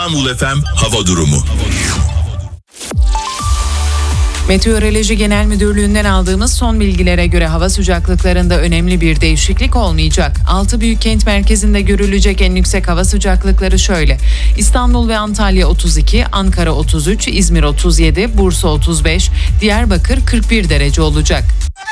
İstanbul FM hava durumu. Meteoroloji Genel Müdürlüğü'nden aldığımız son bilgilere göre hava sıcaklıklarında önemli bir değişiklik olmayacak. 6 büyük kent merkezinde görülecek en yüksek hava sıcaklıkları şöyle: İstanbul ve Antalya 32, Ankara 33, İzmir 37, Bursa 35, Diyarbakır 41 derece olacak.